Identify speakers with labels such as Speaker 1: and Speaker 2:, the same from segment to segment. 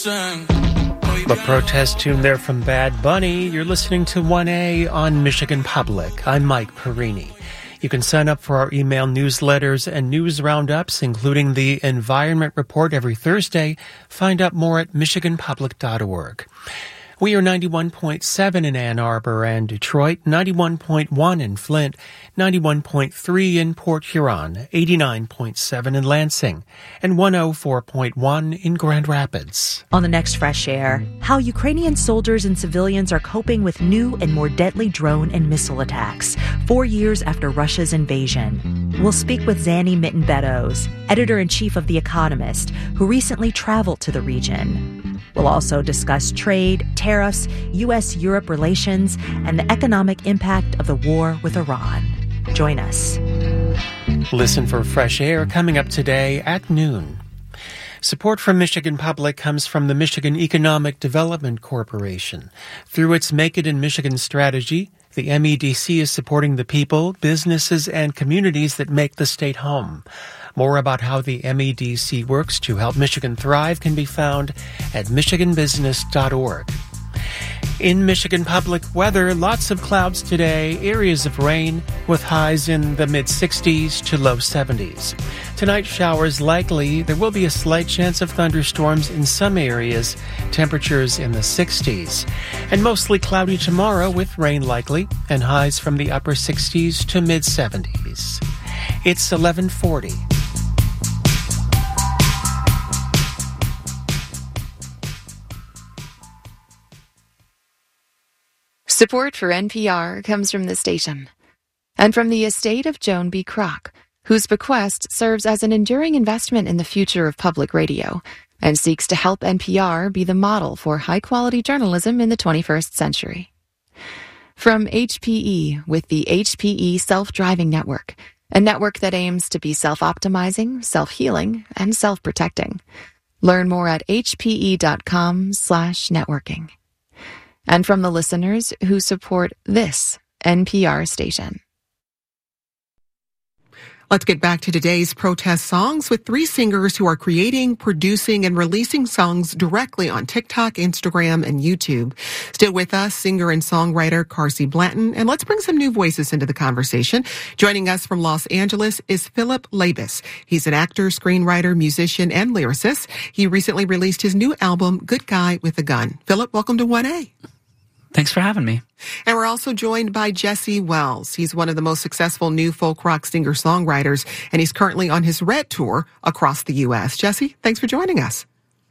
Speaker 1: The protest tune there from Bad Bunny. You're listening to 1A on Michigan Public. I'm Mike Perini. You can sign up for our email newsletters and news roundups, including the Environment Report every Thursday. Find out more at michiganpublic.org. We are 91.7 in Ann Arbor and Detroit, 91.1 in Flint, 91.3 in Port Huron, 89.7 in Lansing, and 104.1 in Grand Rapids.
Speaker 2: On the next Fresh Air, how Ukrainian soldiers and civilians are coping with new and more deadly drone and missile attacks 4 years after Russia's invasion. We'll speak with Zanny Mitten-Beddoes, editor-in-chief of The Economist, who recently traveled to the region. We'll also discuss trade, tariffs, U.S.-Europe relations, and the economic impact of the war with Iran. Join us.
Speaker 1: Listen for Fresh Air coming up today at noon. Support from Michigan Public comes from the Michigan Economic Development Corporation. Through its Make It in Michigan strategy, the MEDC is supporting the people, businesses, and communities that make the state home. More about how the MEDC works to help Michigan thrive can be found at michiganbusiness.org. In Michigan Public weather, lots of clouds today, areas of rain with highs in the mid-60s to low 70s. Tonight, showers likely. There will be a slight chance of thunderstorms in some areas, temperatures in the 60s. And mostly cloudy tomorrow with rain likely and highs from the upper 60s to mid-70s. It's 11:40.
Speaker 3: Support for NPR comes from the station and from the estate of Joan B. Kroc, whose bequest serves as an enduring investment in the future of public radio and seeks to help NPR be the model for high-quality journalism in the 21st century. From HPE with the HPE Self-Driving Network, a network that aims to be self-optimizing, self-healing, and self-protecting. Learn more at hpe.com/networking. And from the listeners who support this NPR station.
Speaker 4: Let's get back to today's protest songs with three singers who are creating, producing, and releasing songs directly on TikTok, Instagram, and YouTube. Still with us, singer and songwriter Carsey Blanton. And let's bring some new voices into the conversation. Joining us from Los Angeles is Philip Labus. He's an actor, screenwriter, musician, and lyricist. He recently released his new album, Good Guy with a Gun. Philip, welcome to 1A.
Speaker 5: Thanks for having me.
Speaker 4: And we're also joined by Jesse Wells. He's one of the most successful new folk rock singer-songwriters, and he's currently on his Red Tour across the U.S. Jesse, thanks for joining us.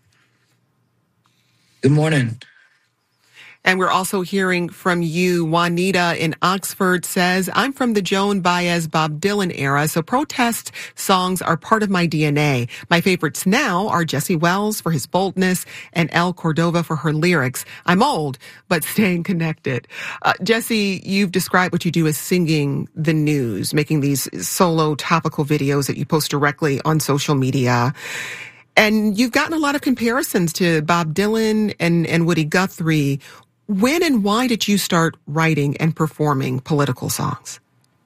Speaker 5: Good morning.
Speaker 4: And we're also hearing from you. Juanita in Oxford says, I'm from the Joan Baez, Bob Dylan era, so protest songs are part of my DNA. My favorites now are Jesse Wells for his boldness and Elle Cordova for her lyrics. I'm old, but staying connected. Jesse, you've described what you do as singing the news, making these solo topical videos that you post directly on social media. And you've gotten a lot of comparisons to Bob Dylan and Woody Guthrie. When and why did you start writing and performing political songs?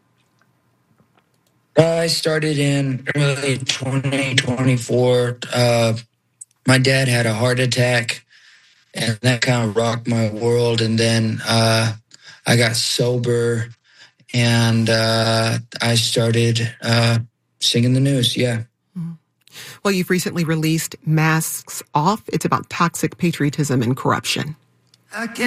Speaker 5: I started in early 2024. My dad had a heart attack, and that kind of rocked my world. And then I got sober, and I started singing the news, yeah.
Speaker 4: Well, you've recently released Masks Off. It's about toxic patriotism and corruption.
Speaker 6: I can't